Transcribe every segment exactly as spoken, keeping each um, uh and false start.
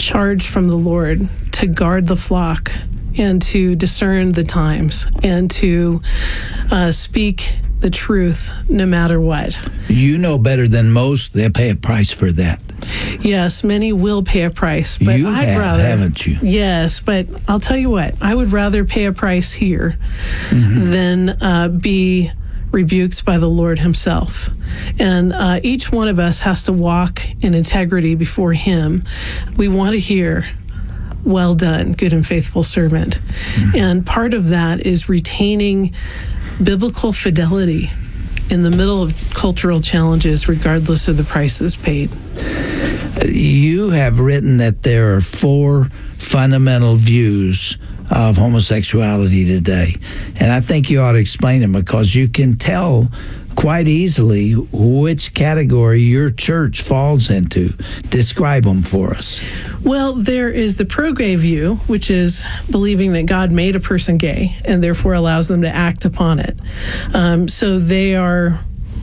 charge from the Lord to guard the flock and to discern the times and to uh, speak the truth no matter what. You know better than most, they'll pay a price for that. Yes, many will pay a price, but you I'd have, rather, haven't you? Yes, but I'll tell you what, I would rather pay a price here mm-hmm. than uh, be rebuked by the Lord himself. And uh, each one of us has to walk in integrity before him. We want to hear, well done, good and faithful servant. Mm-hmm. And part of that is retaining biblical fidelity in the middle of cultural challenges, regardless of the price that's paid. You have written that there are four fundamental views of homosexuality today. And I think you ought to explain them, because you can tell quite easily which category your church falls into. Describe them for us. Well, there is the pro-gay view, which is believing that God made a person gay and therefore allows them to act upon it. Um, so they are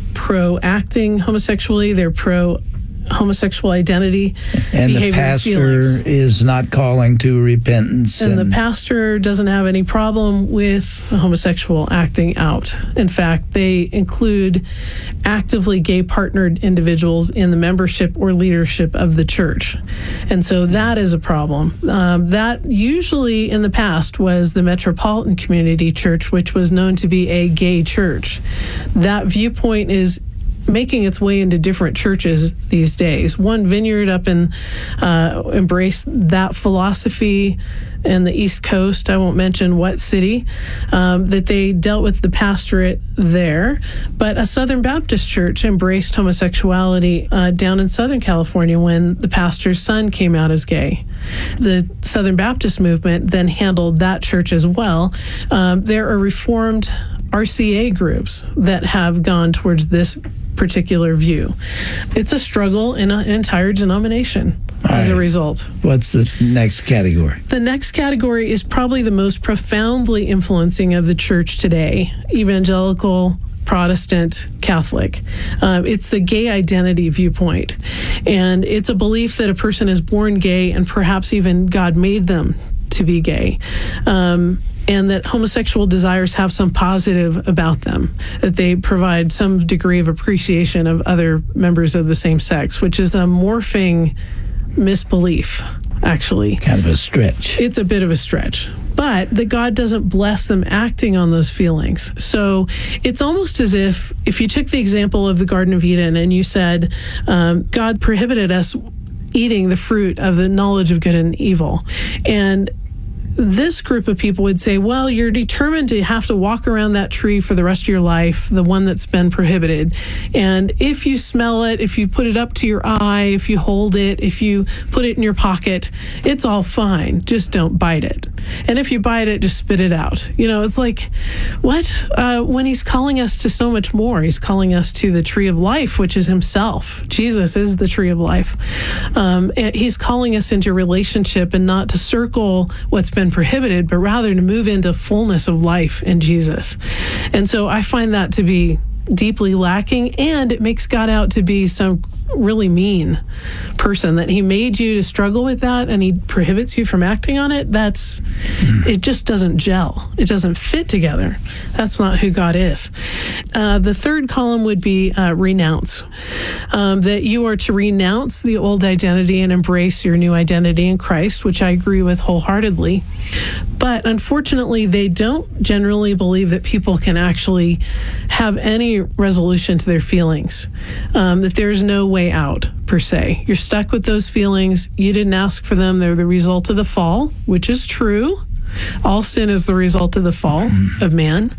pro-acting homosexually, they're pro homosexual identity, and the pastor is not calling to repentance, and, and the pastor doesn't have any problem with homosexual acting out. In fact, they include actively gay partnered individuals in the membership or leadership of the church, and so that is a problem. Um, that usually in the past was the Metropolitan Community Church, which was known to be a gay church. That viewpoint is making its way into different churches these days. One Vineyard up in uh, embraced that philosophy in the East Coast. I won't mention what city, um, that they dealt with the pastorate there. But a Southern Baptist church embraced homosexuality uh, down in Southern California when the pastor's son came out as gay. The Southern Baptist movement then handled that church as well. Um, there are Reformed R C A groups that have gone towards this particular view. It's a struggle in an entire denomination All as right. a result. What's the next category? The next category is probably the most profoundly influencing of the church today, evangelical, Protestant, Catholic. Uh, it's the gay identity viewpoint. And it's a belief that a person is born gay and perhaps even God made them to be gay. Um, and that homosexual desires have some positive about them, that they provide some degree of appreciation of other members of the same sex, which is a morphing misbelief, actually. Kind of a stretch. It's a bit of a stretch. But that God doesn't bless them acting on those feelings. So it's almost as if, if you took the example of the Garden of Eden and you said, um, God prohibited us eating the fruit of the knowledge of good and evil. And this group of people would say, well, you're determined to have to walk around that tree for the rest of your life, the one that's been prohibited. And if you smell it, if you put it up to your eye, if you hold it, if you put it in your pocket, it's all fine. Just don't bite it. And if you bite it, just spit it out. You know, it's like, what? Uh, when he's calling us to so much more, he's calling us to the tree of life, which is himself. Jesus is the tree of life. Um, and he's calling us into relationship and not to circle what's been prohibited, but rather to move into fullness of life in Jesus. And so I find that to be deeply lacking, and it makes God out to be some really mean person, that he made you to struggle with that and he prohibits you from acting on it. That's mm. It just doesn't gel. It doesn't fit together. That's not who God is. Uh, the third column would be uh, renounce, um, that you are to renounce the old identity and embrace your new identity in Christ, which I agree with wholeheartedly. But unfortunately, they don't generally believe that people can actually have any resolution to their feelings, um, that there's no way out, per se. You're stuck with those feelings. You didn't ask for them. They're the result of the fall, which is true. All sin is the result of the fall of man.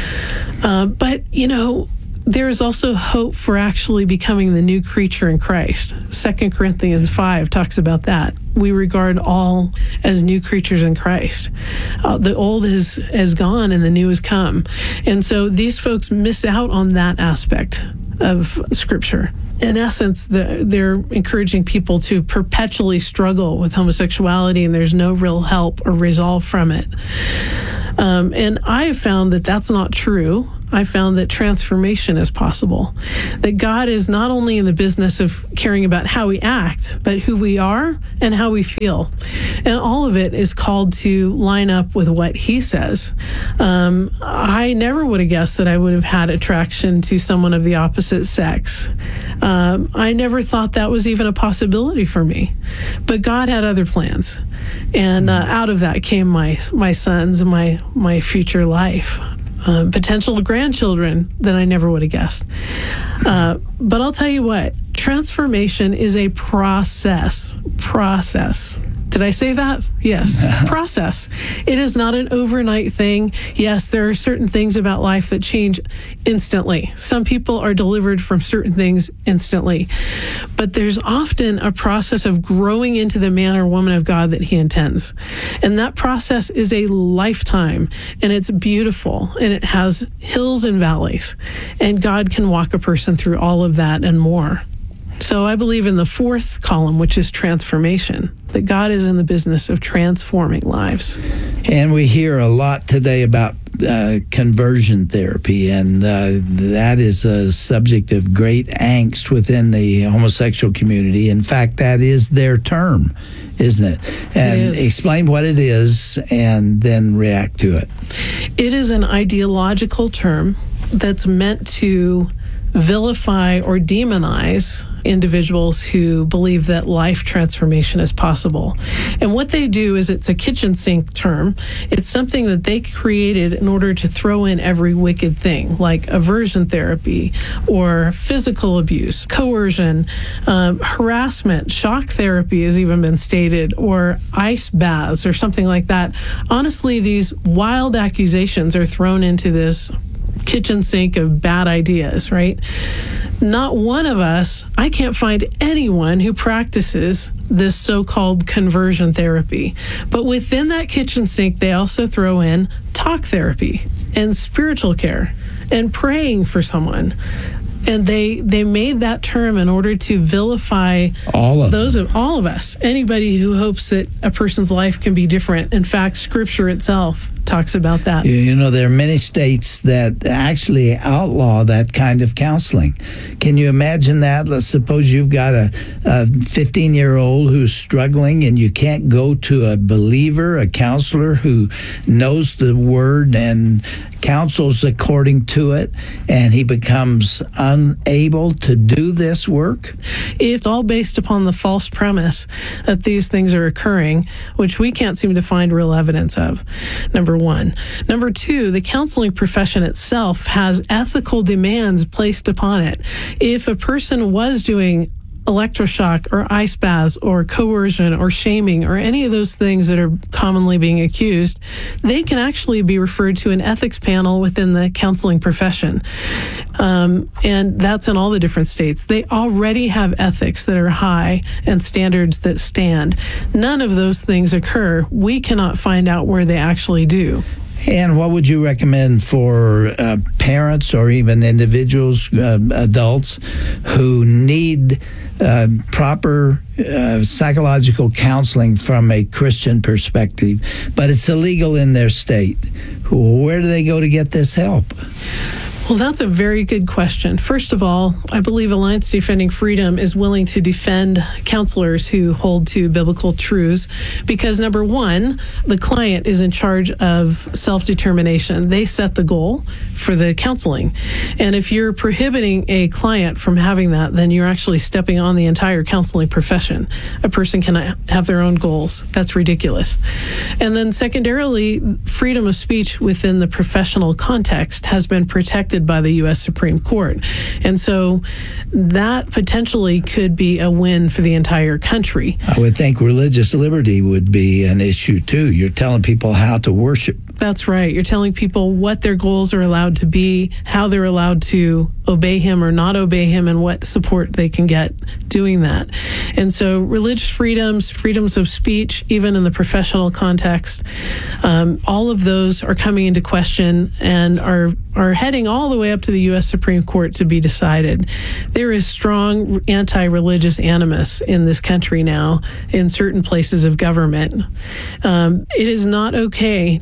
Uh, but, you know, there is also hope for actually becoming the new creature in Christ. Second Corinthians five talks about that. We regard all as new creatures in Christ. Uh, the old is has gone and the new has come. And so these folks miss out on that aspect of Scripture. In essence, the, they're encouraging people to perpetually struggle with homosexuality, and there's no real help or resolve from it. Um, and I have found that that's not true. I found that transformation is possible. That God is not only in the business of caring about how we act, but who we are and how we feel. And all of it is called to line up with what He says. Um, I never would have guessed that I would have had attraction to someone of the opposite sex. Um, I never thought that was even a possibility for me. But God had other plans. And uh, out of that came my my sons and my, my future life. Uh, potential grandchildren that I never would have guessed. Uh, but I'll tell you what, transformation is a process. Process. Did I say that? Yes. Process. It is not an overnight thing. Yes, there are certain things about life that change instantly. Some people are delivered from certain things instantly. But there's often a process of growing into the man or woman of God that He intends. And that process is a lifetime. And it's beautiful. And it has hills and valleys. And God can walk a person through all of that and more. So I believe in the fourth column, which is transformation, that God is in the business of transforming lives. And we hear a lot today about uh, conversion therapy, and uh, that is a subject of great angst within the homosexual community. In fact, that is their term, isn't it? And it is. Explain what it is and then react to it. It is an ideological term that's meant to vilify or demonize individuals who believe that life transformation is possible. And what they do is it's a kitchen sink term. It's something that they created in order to throw in every wicked thing, like aversion therapy or physical abuse, coercion, um, harassment, shock therapy has even been stated, or ice baths or something like that. Honestly, these wild accusations are thrown into this kitchen sink of bad ideas, right? Not one of us, I can't find anyone who practices this so-called conversion therapy. But within that kitchen sink, they also throw in talk therapy and spiritual care and praying for someone. And they they made that term in order to vilify all of those them. of all of us. Anybody who hopes that a person's life can be different. In fact, Scripture itself talks about that. You, you know, there are many states that actually outlaw that kind of counseling. Can you imagine that? Let's suppose you've got a, a fifteen-year-old who's struggling and you can't go to a believer, a counselor who knows the Word and counsels according to it, and he becomes unable to do this work? It's all based upon the false premise that these things are occurring, which we can't seem to find real evidence of, number one. Number two, the counseling profession itself has ethical demands placed upon it. If a person was doing electroshock or ice baths or coercion or shaming or any of those things that are commonly being accused, they can actually be referred to an ethics panel within the counseling profession. Um, and that's in all the different states. They already have ethics that are high and standards that stand. None of those things occur. We cannot find out where they actually do. And what would you recommend for uh, parents or even individuals, uh, adults, who need uh, proper uh, psychological counseling from a Christian perspective, but it's illegal in their state? Where do they go to get this help? Well, that's a very good question. First of all, I believe Alliance Defending Freedom is willing to defend counselors who hold to biblical truths because, number one, the client is in charge of self-determination. They set the goal for the counseling. And if you're prohibiting a client from having that, then you're actually stepping on the entire counseling profession. A person cannot have their own goals. That's ridiculous. And then secondarily, freedom of speech within the professional context has been protected by the U S Supreme Court. And so that potentially could be a win for the entire country. I would think religious liberty would be an issue too. You're telling people how to worship. That's right. You're telling people what their goals are allowed to be, how they're allowed to obey him or not obey him, and what support they can get doing that. And so religious freedoms, freedoms of speech, even in the professional context, um, all of those are coming into question and are are heading all the way up to the U S Supreme Court to be decided. There is strong anti-religious animus in this country now in certain places of government. Um, it is not okay to use the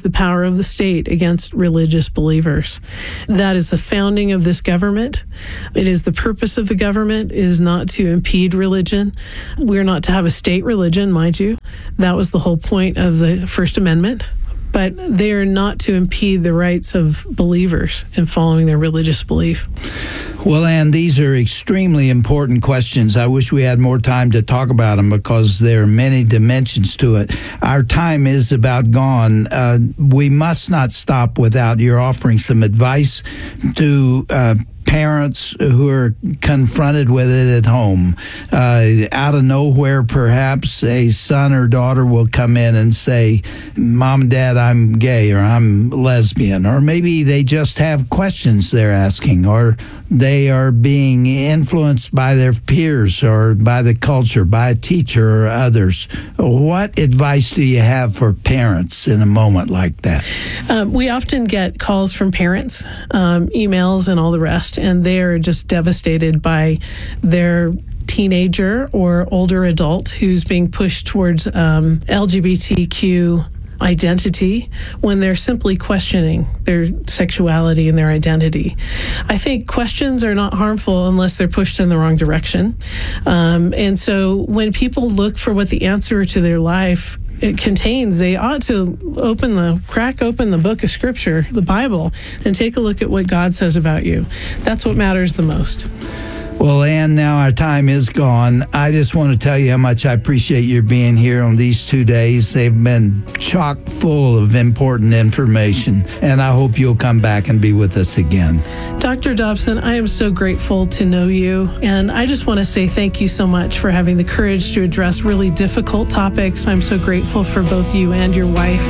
the power of the state against religious believers. That is the founding of this government. It is the purpose of the government is not to impede religion. We're not to have a state religion, mind you. That was the whole point of the First Amendment. But they are not to impede the rights of believers in following their religious belief. Well, Ann, these are extremely important questions. I wish we had more time to talk about them because there are many dimensions to it. Our time is about gone. Uh, we must not stop without your offering some advice to uh, parents who are confronted with it at home. Uh, out of nowhere, perhaps a son or daughter will come in and say, Mom and Dad, I'm gay, or I'm lesbian, or maybe they just have questions they're asking, or they are being influenced by their peers or by the culture, by a teacher or others. What advice do you have for parents in a moment like that? Um, we often get calls from parents, um, emails and all the rest, and they are just devastated by their teenager or older adult who's being pushed towards um, L G B T Q identity when they're simply questioning their sexuality and their identity. I think questions are not harmful unless they're pushed in the wrong direction. Um, and so when people look for what the answer to their life it contains, they ought to open the, crack open the book of Scripture, the Bible, and take a look at what God says about you. That's what matters the most. Well, Ann, now our time is gone. I just want to tell you how much I appreciate your being here on these two days. They've been chock full of important information, and I hope you'll come back and be with us again. Doctor Dobson, I am so grateful to know you, and I just want to say thank you so much for having the courage to address really difficult topics. I'm so grateful for both you and your wife.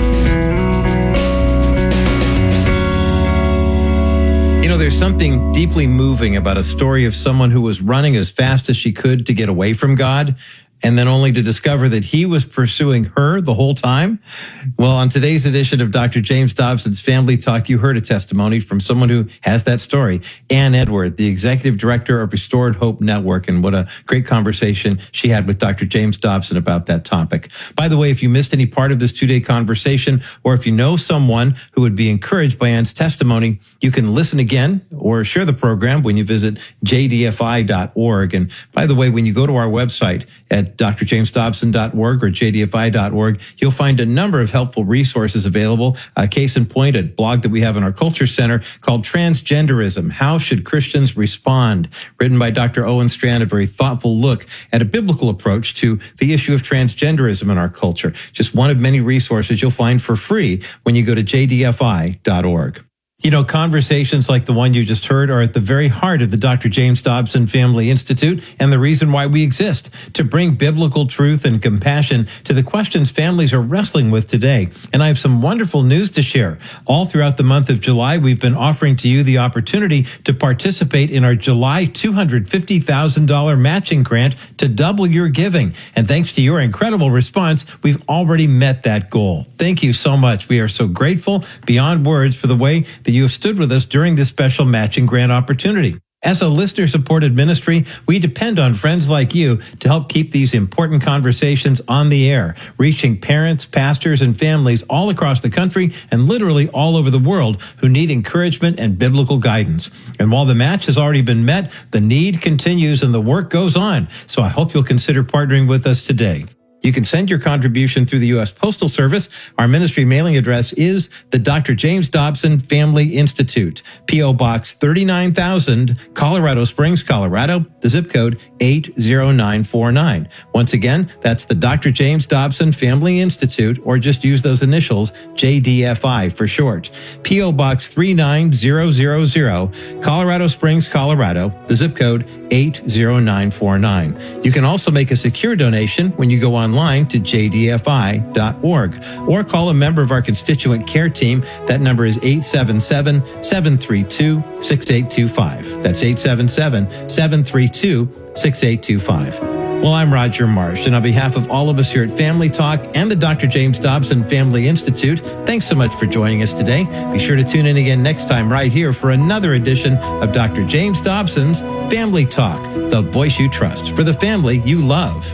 You know, there's something deeply moving about a story of someone who was running as fast as she could to get away from God, and then only to discover that he was pursuing her the whole time. Well, on today's edition of Doctor James Dobson's Family Talk, you heard a testimony from someone who has that story, Ann Edward, the Executive Director of Restored Hope Network, and what a great conversation she had with Doctor James Dobson about that topic. By the way, if you missed any part of this two-day conversation, or if you know someone who would be encouraged by Ann's testimony, you can listen again or share the program when you visit j d f i dot org. And by the way, when you go to our website at d r james dobson dot org or j d f i dot org, you'll find a number of helpful resources available. Uh, case in point, a blog that we have in our Culture Center called Transgenderism, How Should Christians Respond? Written by Doctor Owen Strand, a very thoughtful look at a biblical approach to the issue of transgenderism in our culture. Just one of many resources you'll find for free when you go to j d f i dot org. You know, conversations like the one you just heard are at the very heart of the Doctor James Dobson Family Institute and the reason why we exist, to bring biblical truth and compassion to the questions families are wrestling with today. And I have some wonderful news to share. All throughout the month of July, we've been offering to you the opportunity to participate in our July two hundred fifty thousand dollars matching grant to double your giving. And thanks to your incredible response, we've already met that goal. Thank you so much. We are so grateful beyond words for the way that you have stood with us during this special matching grant opportunity. As a listener-supported ministry, we depend on friends like you to help keep these important conversations on the air, reaching parents, pastors, and families all across the country and literally all over the world who need encouragement and biblical guidance. And while the match has already been met, the need continues and the work goes on. So I hope you'll consider partnering with us today. You can send your contribution through the U S Postal Service. Our ministry mailing address is the Doctor James Dobson Family Institute, P O. Box thirty-nine thousand, Colorado Springs, Colorado, the zip code eight zero nine four nine. Once again, that's the Doctor James Dobson Family Institute, or just use those initials, J D F I for short. P O. Box three nine zero zero zero, Colorado Springs, Colorado, the zip code eight zero nine four nine. You can also make a secure donation when you go online to j d f i dot org or call a member of our constituent care team. That number is eight seven seven, seven three two, six eight two five. That's eight seven seven, seven three two, six eight two five. Well, I'm Roger Marsh, and on behalf of all of us here at Family Talk and the Doctor James Dobson Family Institute, thanks so much for joining us today. Be sure to tune in again next time right here for another edition of Doctor James Dobson's Family Talk, the voice you trust for the family you love.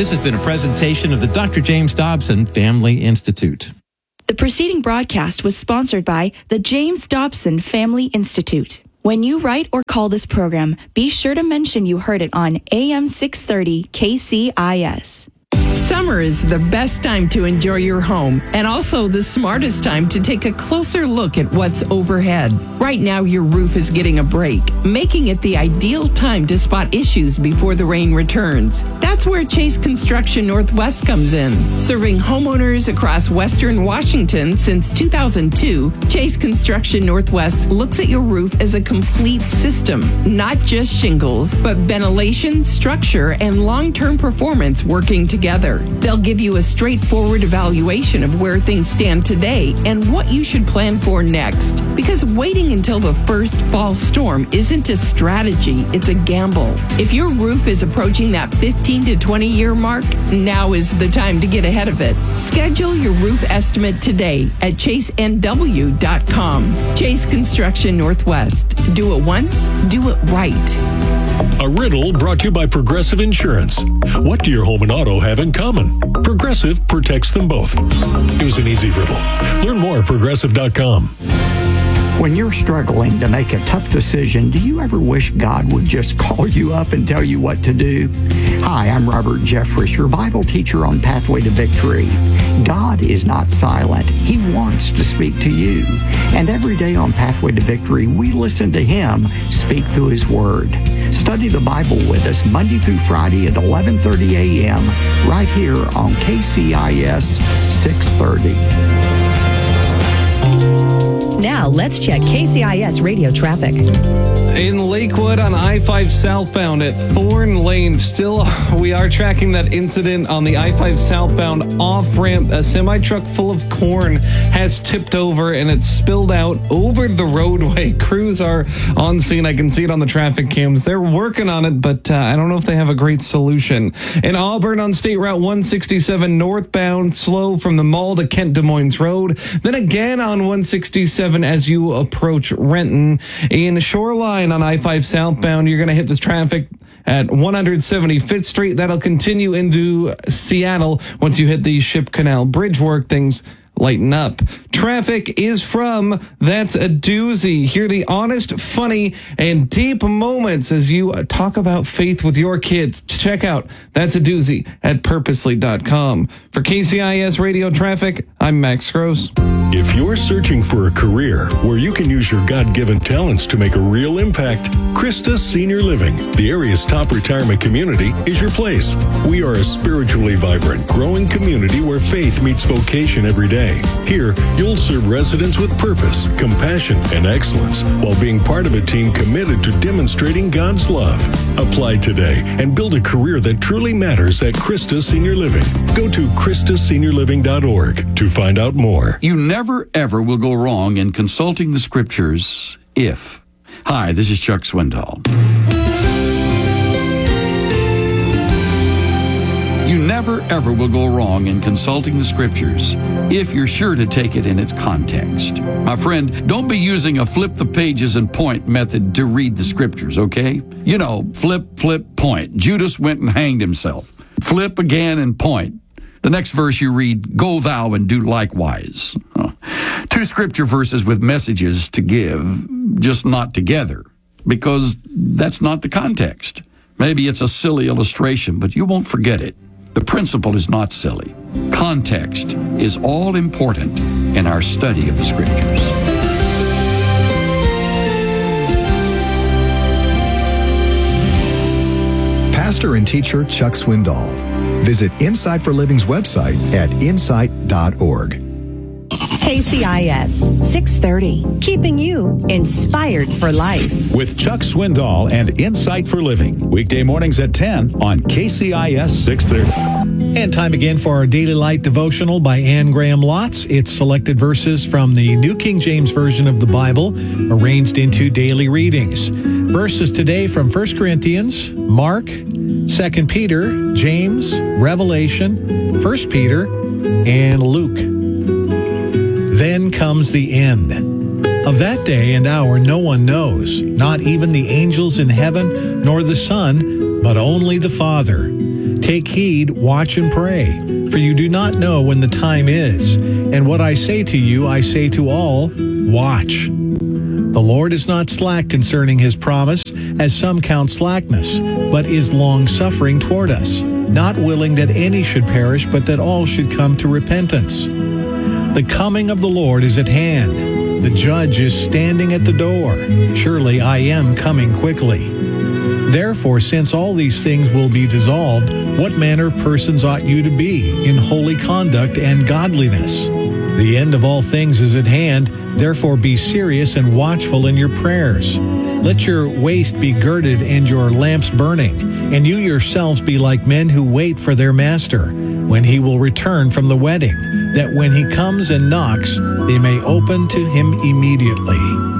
This has been a presentation of the Doctor James Dobson Family Institute. The preceding broadcast was sponsored by the James Dobson Family Institute. When you write or call this program, be sure to mention you heard it on A M six thirty K C I S. Summer is the best time to enjoy your home and also the smartest time to take a closer look at what's overhead. Right now, your roof is getting a break, making it the ideal time to spot issues before the rain returns. That's where Chase Construction Northwest comes in. Serving homeowners across Western Washington since two thousand two, Chase Construction Northwest looks at your roof as a complete system, not just shingles, but ventilation, structure, and long-term performance working together. They'll give you a straightforward evaluation of where things stand today and what you should plan for next. Because waiting until the first fall storm isn't a strategy, it's a gamble. If your roof is approaching that fifteen to twenty year mark, now is the time to get ahead of it. Schedule your roof estimate today at chase n w dot com. Chase Construction Northwest. Do it once, do it right. A riddle brought to you by Progressive Insurance. What do your home and auto have in common? Progressive protects them both. It was an easy riddle. Learn more at progressive dot com. When you're struggling to make a tough decision, do you ever wish God would just call you up and tell you what to do? Hi, I'm Robert Jeffress, your Bible teacher on Pathway to Victory. God is not silent. He wants to speak to you. And every day on Pathway to Victory, we listen to Him speak through His Word. Study the Bible with us Monday through Friday at eleven thirty a.m. right here on K C I S six thirty. Now, let's check K C I S radio traffic. In Lakewood on I five southbound at Thorn Lane, still we are tracking that incident on the I five southbound off-ramp. A semi-truck full of corn has tipped over and it's spilled out over the roadway. Crews are on scene. I can see it on the traffic cams. They're working on it, but uh, I don't know if they have a great solution. In Auburn on State Route one sixty-seven northbound, slow from the mall to Kent Des Moines Road. Then again on one sixty-seven as you approach Renton. In Shoreline on I five southbound, you're going to hit the traffic at one seventy-fifth Street. That'll continue into Seattle once you hit the Ship Canal Bridge work. Things lighten up. Traffic is from That's a Doozy. Hear the honest, funny, and deep moments as you talk about faith with your kids. Check out That's a Doozy at purposely dot com. For K C I S Radio Traffic, I'm Max Gross. If you're searching for a career where you can use your God-given talents to make a real impact, Christus Senior Living, the area's top retirement community, is your place. We are a spiritually vibrant, growing community where faith meets vocation every day. Here, you'll serve residents with purpose, compassion, and excellence while being part of a team committed to demonstrating God's love. Apply today and build a career that truly matters at Christus Senior Living. Go to christus senior living dot org to find out more. You never, ever will go wrong in consulting the Scriptures if... Hi, this is Chuck Swindoll. You never, ever will go wrong in consulting the Scriptures if you're sure to take it in its context. My friend, don't be using a flip the pages and point method to read the Scriptures, okay? You know, flip, flip, point. Judas went and hanged himself. Flip again and point. The next verse you read, go thou and do likewise. Oh. Two Scripture verses with messages to give, just not together, because that's not the context. Maybe it's a silly illustration, but you won't forget it. The principle is not silly. Context is all important in our study of the Scriptures. Pastor and teacher Chuck Swindoll. Visit Insight for Living's website at insight dot org. K C I S six thirty, keeping you inspired for life. With Chuck Swindoll and Insight for Living, weekday mornings at ten on K C I S six thirty. And time again for our Daily Light devotional by Anne Graham Lotz. It's selected verses from the New King James Version of the Bible, arranged into daily readings. Verses today from First Corinthians, Mark, Second Peter, James, Revelation, First Peter, and Luke. Then comes the end. Of that day and hour no one knows, not even the angels in heaven, nor the Son, but only the Father. Take heed, watch and pray, for you do not know when the time is. And what I say to you, I say to all, watch. The Lord is not slack concerning his promise, as some count slackness, but is long-suffering toward us, not willing that any should perish, but that all should come to repentance. The coming of the Lord is at hand. The judge is standing at the door. Surely I am coming quickly. Therefore, since all these things will be dissolved, what manner of persons ought you to be in holy conduct and godliness? The end of all things is at hand. Therefore be serious and watchful in your prayers. Let your waist be girded and your lamps burning, and you yourselves be like men who wait for their master, when he will return from the wedding, that when he comes and knocks, they may open to him immediately.